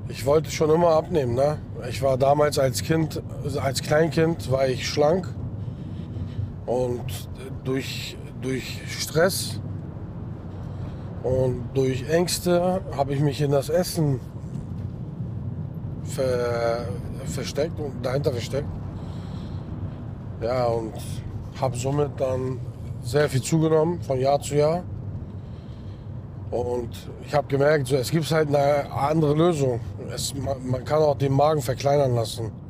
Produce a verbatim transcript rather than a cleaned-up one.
Ich wollte schon immer abnehmen, ne? Ich war damals als Kind, als Kleinkind war ich schlank und durch, durch Stress und durch Ängste habe ich mich in das Essen ver, versteckt und dahinter versteckt. Ja, und habe somit dann sehr viel zugenommen von Jahr zu Jahr. Und ich habe gemerkt, so, es gibt halt eine andere Lösung. Es, man, man kann auch den Magen verkleinern lassen.